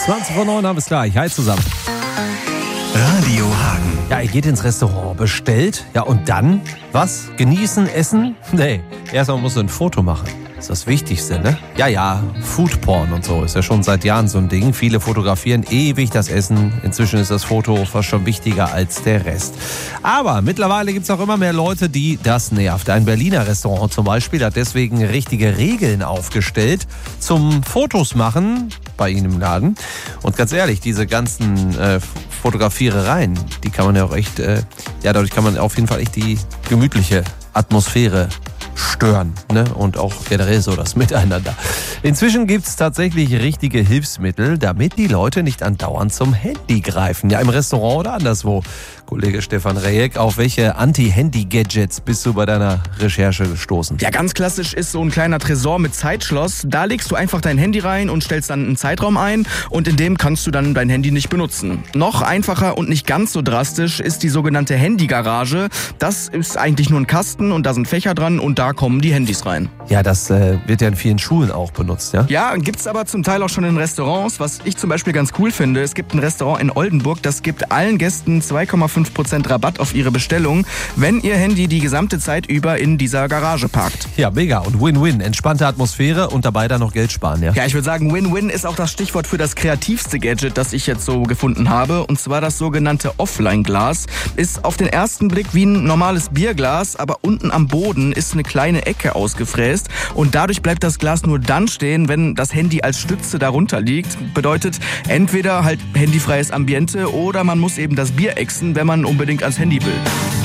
20:09 haben wir es gleich. Hi zusammen. Radio Hagen. Ja, ihr geht ins Restaurant, bestellt. Ja, und dann? Was? Genießen, essen? Nee, erstmal musst du ein Foto machen. Das ist das Wichtigste, ne? Ja, Foodporn und so ist ja schon seit Jahren so ein Ding. Viele fotografieren ewig das Essen. Inzwischen ist das Foto fast schon wichtiger als der Rest. Aber mittlerweile gibt es auch immer mehr Leute, die das nervt. Ein Berliner Restaurant zum Beispiel hat deswegen richtige Regeln aufgestellt zum Fotos machen bei ihnen im Laden. Und ganz ehrlich, diese ganzen Fotografierereien, die kann man ja auch echt, dadurch kann man auf jeden Fall echt die gemütliche Atmosphäre stören, ne? Und auch generell so das Miteinander. Inzwischen gibt es tatsächlich richtige Hilfsmittel, damit die Leute nicht andauernd zum Handy greifen. Ja, im Restaurant oder anderswo. Kollege Stefan Rejek, auf welche Anti-Handy-Gadgets bist du bei deiner Recherche gestoßen? Ja, ganz klassisch ist so ein kleiner Tresor mit Zeitschloss. Da legst du einfach dein Handy rein und stellst dann einen Zeitraum ein und in dem kannst du dann dein Handy nicht benutzen. Noch einfacher und nicht ganz so drastisch ist die sogenannte Handygarage. Das ist eigentlich nur ein Kasten und da sind Fächer dran und da kommen die Handys rein. Ja, das wird ja in vielen Schulen auch benutzt, ja? Ja, gibt's aber zum Teil auch schon in Restaurants, was ich zum Beispiel ganz cool finde. Es gibt ein Restaurant in Oldenburg, das gibt allen Gästen 2,5% Rabatt auf ihre Bestellung, wenn ihr Handy die gesamte Zeit über in dieser Garage parkt. Ja, mega und Win-Win. Entspannte Atmosphäre und dabei dann noch Geld sparen, ja? Ja, ich würde sagen, Win-Win ist auch das Stichwort für das kreativste Gadget, das ich jetzt so gefunden habe. Und zwar das sogenannte Offline-Glas. Ist auf den ersten Blick wie ein normales Bierglas, aber unten am Boden ist eine kleine Ecke ausgefräst. Und dadurch bleibt das Glas nur dann stehen, wenn das Handy als Stütze darunter liegt. Bedeutet, entweder halt handyfreies Ambiente oder man muss eben das Bier exen, wenn man unbedingt ans Handy will.